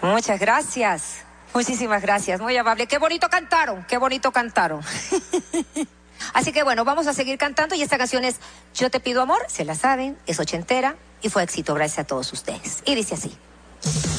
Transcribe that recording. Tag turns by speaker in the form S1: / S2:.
S1: Muchas gracias. Muchísimas gracias. Muy amable. Qué bonito cantaron. Qué bonito cantaron. Así que bueno, vamos a seguir cantando y esta canción es Yo te pido amor, se la saben, es ochentera y fue éxito gracias a todos ustedes. Y dice así.